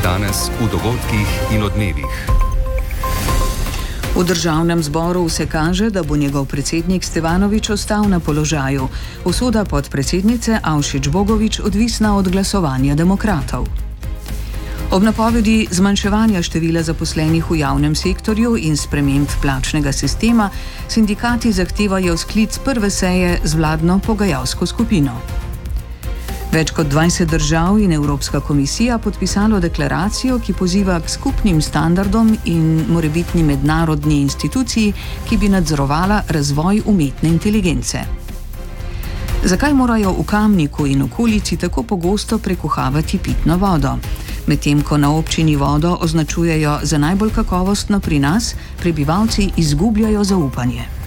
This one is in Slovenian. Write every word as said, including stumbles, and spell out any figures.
Danes v dogodkih in odmevih. V državnem zboru se kaže, da bo njegov predsednik Stevanović ostal na položaju. Usoda podpredsednice Avšič Bogovič odvisna od glasovanja demokratov. Ob napovedi zmanjševanja števila zaposlenih v javnem sektorju in sprememb plačnega sistema, sindikati zahtevajo sklic prve seje z vladno pogajalsko skupino. Več kot dvajset držav in Evropska komisija podpisalo deklaracijo, ki poziva k skupnim standardom in morebitni mednarodni instituciji, ki bi nadzorovala razvoj umetne inteligence. Zakaj morajo v Kamniku in okolici tako pogosto prekuhavati pitno vodo? Medtem ko na občini vodo označujejo za najbolj kakovostno pri nas, prebivalci izgubljajo zaupanje.